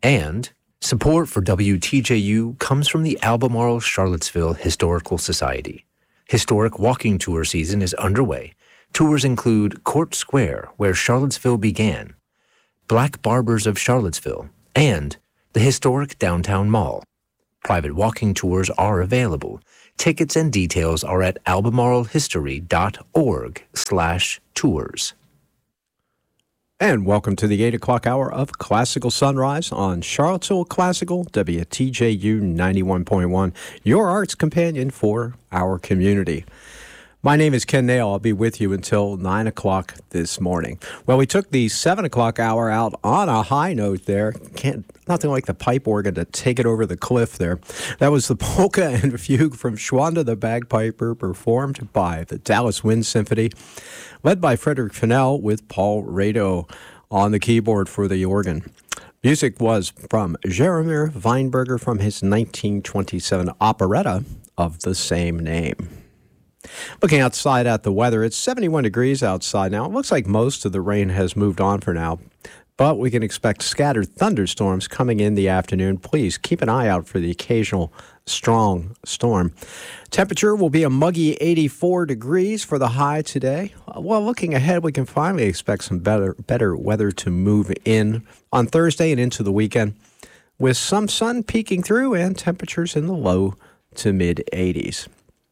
And support for WTJU comes from the Albemarle Charlottesville Historical Society. Historic walking tour season is underway. Tours include Court Square, where Charlottesville began, Black Barbers of Charlottesville, and the historic Downtown Mall. Private walking tours are available. Tickets and details are at albemarlehistory.org/tours. And welcome to the 8 o'clock hour of Classical Sunrise on Charlottesville Classical, WTJU 91.1, your arts companion for our community. My name is Ken Nail. I'll be with you until 9 o'clock this morning. Well, we took the 7 o'clock hour out on a high note there. Nothing like the pipe organ to take it over the cliff there. That was the polka and fugue from Schwanda the Bagpiper, performed by the Dallas Wind Symphony, led by Frederick Fennell with Paul Rado on the keyboard for the organ. Music was from Jaromir Weinberger from his 1927 operetta of the same name. Looking outside at the weather, it's 71 degrees outside now. It looks like most of the rain has moved on for now, but we can expect scattered thunderstorms coming in the afternoon. Please keep an eye out for the occasional strong storm. Temperature will be a muggy 84 degrees for the high today. Well, looking ahead, we can finally expect some better weather to move in on Thursday and into the weekend, with some sun peeking through and temperatures in the low to mid 80s.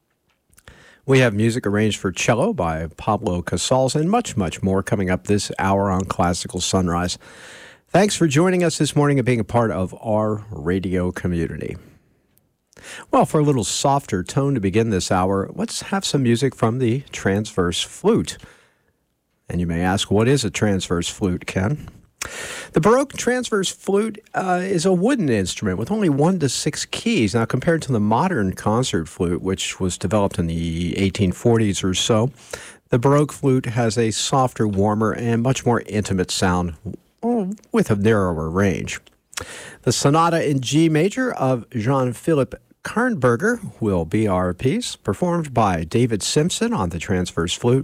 We have music arranged for cello by Pablo Casals and much, much more coming up this hour on Classical Sunrise. Thanks for joining us this morning and being a part of our radio community. Well, for a little softer tone to begin this hour, let's have some music from the transverse flute. And you may ask, what is a transverse flute, Ken? The Baroque transverse flute is a wooden instrument with only 1 to 6 keys. Now, compared to the modern concert flute, which was developed in the 1840s or so, the Baroque flute has a softer, warmer, and much more intimate sound with a narrower range. The Sonata in G major of Jean-Philippe Karnberger will be our piece, performed by David Simpson on the transverse flute.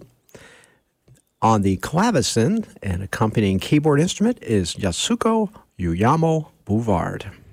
On the clavecin, an accompanying keyboard instrument is Yasuko Uyamo Bouvard.